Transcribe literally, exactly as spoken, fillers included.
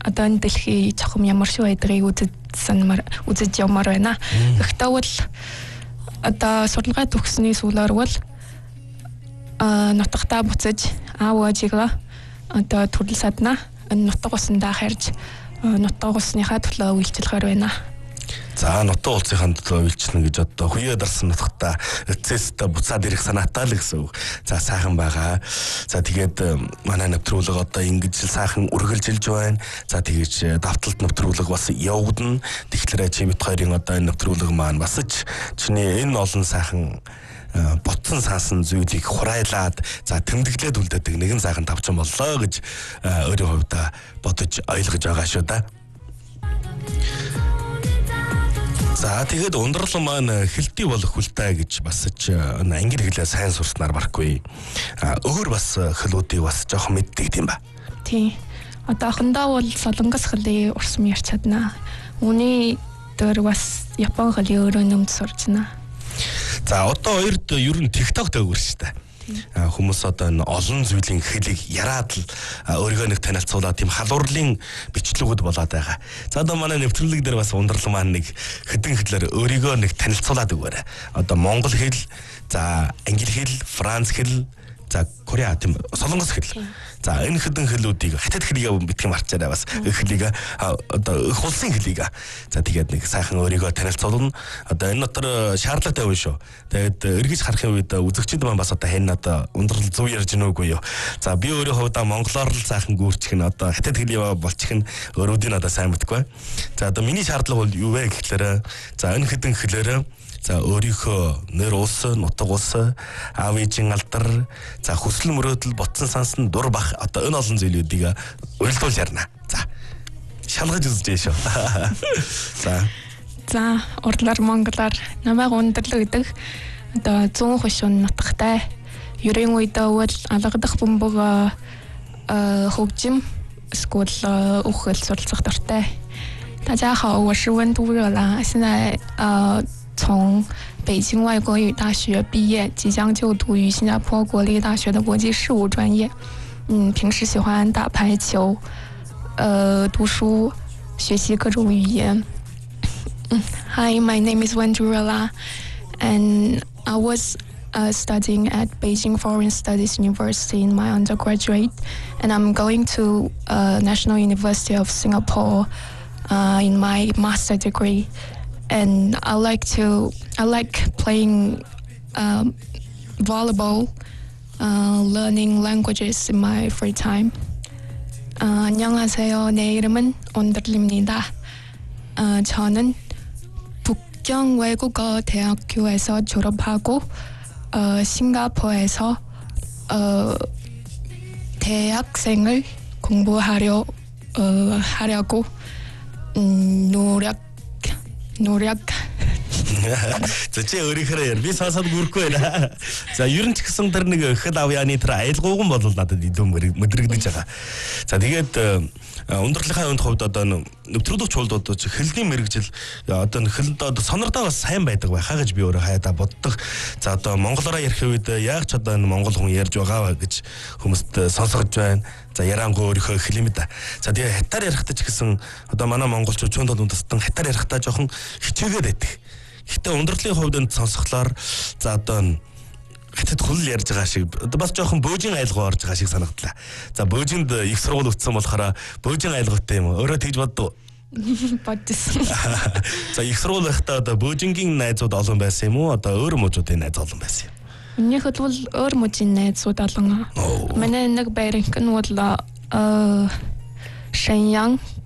одоо энэ дэлхий чухам ямар шүү байдгийг үзсэн мар үзэж явмаар байна. Гэхдээ бол одоо сурлагаа төгссөний сүүлээр бол а нутагтаа буцаж аав ээжигээ одоо төрөл садна нутаг усандаа харж нутаг усныхаа төлөө үйлчлэхээр байна. За нутаг улсынхаа төлөө үйлчлэнэ гэж одоо хуйаа дарсан нутагтаа эцэстээ буцаад ирэх санаатай л гэсэн үг. За сайхан байгаа. За тэгээд манай нэвтрүүлэг одоо ингэж сайхан үргэлжилж байна. За тэгэж давталт нэвтрүүлэг бас явагдана. Тэгэхээр чимэт хоёрын одоо энэ нэвтрүүлэг маань бас ч чиний энэ олон сайхан ботсон саасан зүйлийг хурайлаад за тэмдэглээд үлдээдэг нэгэн сайхан тавчсан боллоо гэж өөрийн хувьдаа бодож ойлгож байгаа шүү да. За тэгээд ундрал маань хэлтий болох хүлтэй гэж бас ч англи хэлээ сайн сурснаар барахгүй. Өөр бас хэлүүдийг бас жоохон мэддэг тийм ба. Тийм. Одоохондоо бол солонгос хэлийг урсам ярьж чадна. Үүний дээр бас япон хэлийг өөрөө нэмж сурч байна. За одоо хоёрд ер нь TikTok дээгүүр шүү дээ. Хүмүүс одоо энэ олон зүйлийн хэлийг яраад л өөрийгөө нэг танилцуулаад тийм халуурлын бичлэгүүд болоод байгаа. За одоо манай нэвтрүүлэг дээр бас ундрал маань нэг хэдэн хэлээр өөрийгөө нэг танилцуулаад өгөөрэй. Одоо монгол хэл, за англи хэл, франц хэл, за Кореа тийм солонгос хэл. За энэ хэдэн хэлүүдийг хятад хэлийг битгий марчаарай бас хэлийг одоо их улсын хэлийг. За тэгээд нэг сайхан өөрийгөө танилцуулна. Одоо энэ дотор шаардлагатай байна шүү. Тэгээд эргэж харахын үед үзэгчид маань бас одоо хэн одоо ундрал зөв ярьж гэнэ үгүй юу. За би өөрөө хувьдаа монголоор л сайхан гүрчих нь одоо хятад хэлийг болчих нь өөрөөдийн одоо сайн мэдгүй. За одоо миний шаардлага бол юу вэ гэхлээр за энэ хэдэн хэлээр за өөрийнхөө нэр улс, нутаг улс, аав ээжийн алдар, за хүсэл мөрөөдөл, ботсон сансан дур бах одоо энэ олон зүйлүүдийг уйлдуул ярина. За шалгаж үзэж шүү. За. За урдлаар монголоор намайг ундрал гэдэг одоо зүүн хошин нутагтай ерийн үедээ бол алгадах бөмбөг хөгжим эсвэл үхэл суралцах дуртай. 大家好，我是温都热拉，现在呃。 从北京外国语大学毕业，即将就读于新加坡国立大学的国际事务专业。嗯，平时喜欢打排球，呃，读书，学习各种语言。嗯 Hi, my name is Wendurala, and I was uh, studying at Beijing Foreign Studies University in my undergraduate, and I'm going to uh, National University of Singapore uh, in my master degree. And I like to, I like playing um, volleyball, uh, learning languages in my free time. Uh, 안녕하세요. 내 이름은 온들입니다. Uh, 저는 북경 외국어 대학교에서 졸업하고 uh, 싱가포르에서 uh, 대학생을 공부하려 uh, 하려고 um, 노력 노력. За чи өөрийнхөө яар би сонсоод гүрэхгүй байна. За ер нь ч гэсэн тэр нэг хэл авьяаны тэр аялгууган бол надад илүү мэдрэгдэж байгаа. За тэгээд ундралынхаа өнд хувьд одоо нэвтрүүлэгч hulдууд ч хэлний мэрэгжил одоо хэлд одоо сонордоо бас сайн байдаг байхаа гэж би өөрөө хайдаа боддог. За одоо монголоор ярих үед яг ч одоо энэ монгол хүн ярьж байгаа гэж хүмүүст сонсгож байна. За ярангуу өөрийнхөө хэлэмэд. За тэгээ хятаар ярихтаа ч гэсэн одоо манай монголчууд чөнд бол тастан хятаар ярихтаа жоохон хичээгээд байдаг. Гэтэ ундралын хувьд энэ сонсохлоор за одоо хятад хөл ярьж байгаа шиг бас жоохон бөөжин айлгуу орж байгаа шиг санагдлаа. За бөөжинд их сургууль үтсэн болохоор бөөжин айлгуутай юм. Өөрөө тэгж боддог. Бодсон. За их сургууль байхдаа одоо бөөжингийн найзууд олон байсан юм уу? Одоо өөр мужуудын найз олон байсан юм. Миний хувьд бол өөр мужийн найзууд олон. Манай нэг байрынх нь бол э Шэньян